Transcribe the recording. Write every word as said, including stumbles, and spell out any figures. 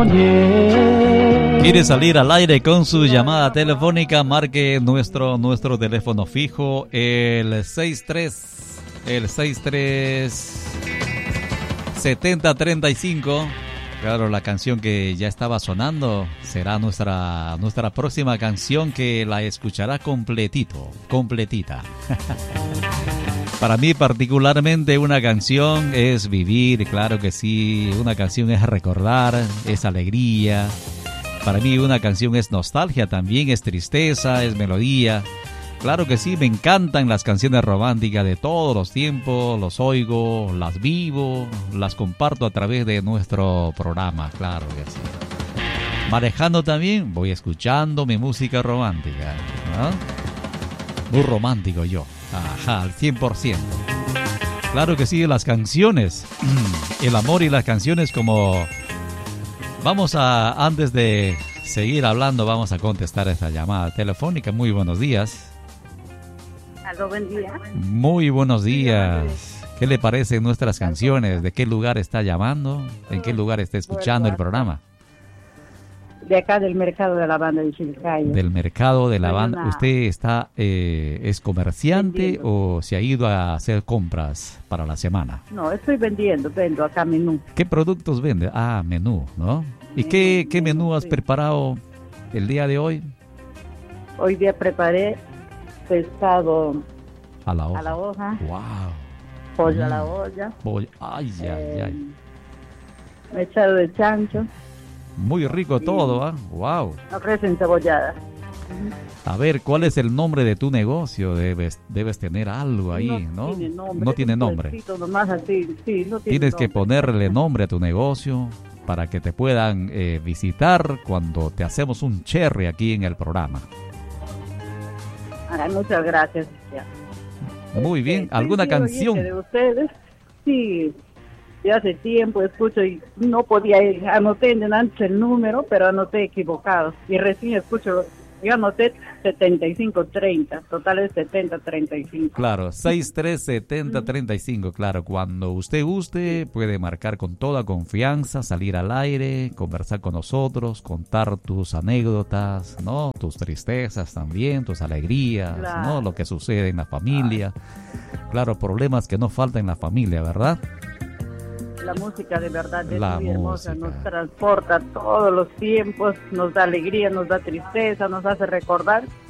¿Quiere salir al aire con su llamada telefónica? Marque nuestro nuestro teléfono fijo, el seis tres el seis tres setenta treinta y cinco. Claro, la canción que ya estaba sonando será nuestra nuestra próxima canción, que la escuchará completito, completita. Para mí particularmente una canción es vivir, claro que sí. Una canción es recordar, es alegría. Para mí una canción es nostalgia también, es tristeza, es melodía. Claro que sí, me encantan las canciones románticas de todos los tiempos, los oigo, las vivo, las comparto a través de nuestro programa, claro que sí. Manejando también voy escuchando mi música romántica, ¿no? Muy romántico yo, ajá, al cien por ciento. Claro que sí, las canciones, el amor y las canciones como... Vamos a, antes de seguir hablando, vamos a contestar esta llamada telefónica. Muy buenos días. Aló, buen día. Muy buenos días. ¿Qué le parecen nuestras canciones? ¿De qué lugar está llamando? ¿En qué lugar está escuchando el programa? De acá del mercado de la banda de Chilcayo. Del mercado de la Soy banda. una... ¿Usted está eh, es comerciante vendiendo. o se ha ido a hacer compras para la semana? No, estoy vendiendo, vendo acá menú. ¿Qué productos vende? Ah, menú, ¿no? ¿Y Menú, qué, qué menú, menú has sí. preparado el día de hoy? Hoy día preparé pescado A la hoja. a la hoja, Wow. pollo Mm. a la olla, Voy- Ay, ay, eh, ay. mechado de chancho, Muy rico sí. todo, ¿ah? Wow. res encebollada. A ver, ¿cuál es el nombre de tu negocio? Debes, debes tener algo ahí, ¿no? No tiene nombre. No es tiene un nombre. puestito nomás así, sí, no tiene Tienes que nombre. ponerle nombre a tu negocio para que te puedan eh, visitar cuando te hacemos un cherry aquí en el programa. Ah, muchas gracias. Ya. Muy bien. Este, ¿Alguna sí, canción? oyente de ustedes, sí, ya hace tiempo escucho y no podía ir, anoté en antes el número, pero anoté equivocado, y recién escucho, yo anoté setenta y cinco treinta, total es setenta treinta y cinco. Claro, seis tres setenta treinta y cinco, claro, cuando usted guste puede marcar con toda confianza, salir al aire, conversar con nosotros, contar tus anécdotas, ¿no? Tus tristezas también, tus alegrías, Claro. ¿no? Lo que sucede en la familia. Claro, problemas que no faltan en la familia, ¿verdad? La música de verdad es La muy hermosa, música. nos transporta todos los tiempos, nos da alegría, nos da tristeza, nos hace recordar